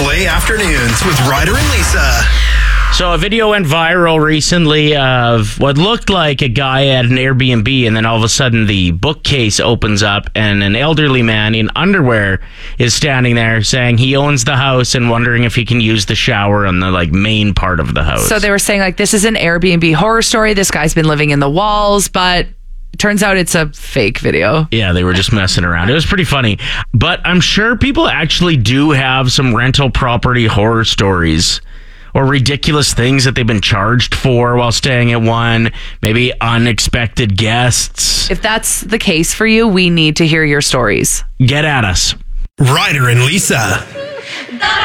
Play Afternoons with Ryder and Lisa. So a video went viral recently of what looked like a guy at an Airbnb, and then all of a sudden the bookcase opens up and an elderly man in underwear is standing there saying he owns the house and wondering if he can use the shower on the main part of the house. So they were saying this is an Airbnb horror story. This guy's been living in the walls, but it turns out it's a fake video. Yeah, they were just messing around. It was pretty funny. But I'm sure people actually do have some rental property horror stories or ridiculous things that they've been charged for while staying at one, maybe unexpected guests. If that's the case for you, we need to hear your stories. Get at us. Ryder and Lisa.